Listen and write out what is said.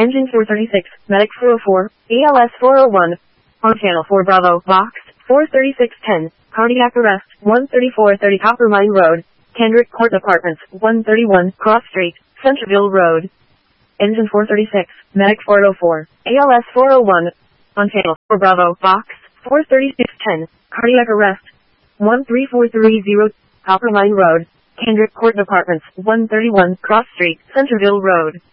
Engine 436, Medic 404, ALS 401. On channel 4 Bravo, Box 43610, cardiac arrest, 13430 Coppermine Road, Kendrick Court Apartments, 131 Cross Street, Centerville Road. Engine 436, Medic 404, ALS 401. On channel 4 Bravo, Box 43610, cardiac arrest, 13430 Coppermine Road, Kendrick Court Apartments, 131 Cross Street, Centerville Road.